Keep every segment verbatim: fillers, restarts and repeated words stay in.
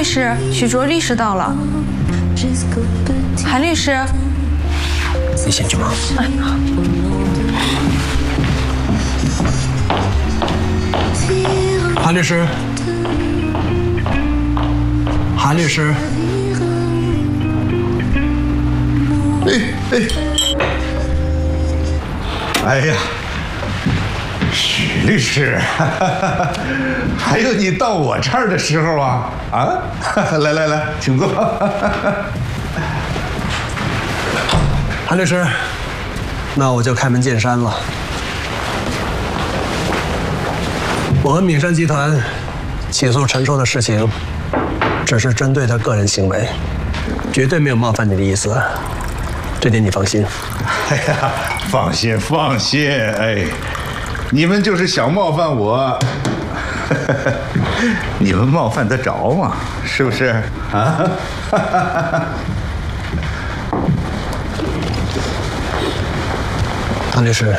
律师，许卓律师到了。韩律师， 你先去忙。 哎， 韩律师，韩律师， 哎哎，哎呀，许律师，还有你到我这儿的时候啊啊！来来来，请坐。 韩律师，那我就开门见山了。我和敏山集团起诉陈硕的事情，只是针对他个人行为，绝对没有冒犯你的意思，这点你放心。 哎呀，放心放心，哎，你们就是想冒犯我，你们冒犯得着吗？是不是啊？ 韩律师，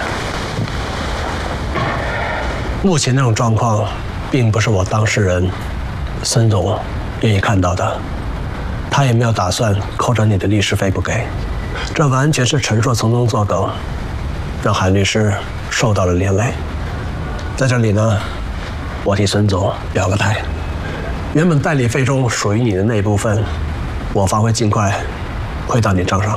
目前那种状况，并不是我当事人孙总愿意看到的，他也没有打算扣着你的律师费不给，这完全是陈硕从中作梗，让韩律师受到了连累。在这里呢，我替孙总表个态，原本代理费中属于你的那一部分，我方会尽快汇到你账上。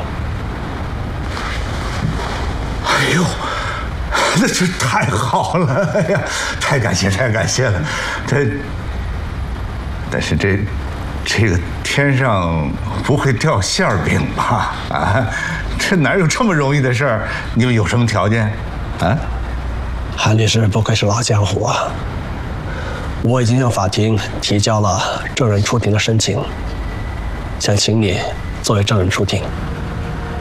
哎呦，那这太好了！哎呀，太感谢，太感谢了。这，但是这，这个天上不会掉馅儿饼吧？啊，这哪有这么容易的事儿？你们有什么条件？啊？ 韩律师不愧是老江湖啊！我已经向法庭提交了证人出庭的申请，想请你作为证人出庭。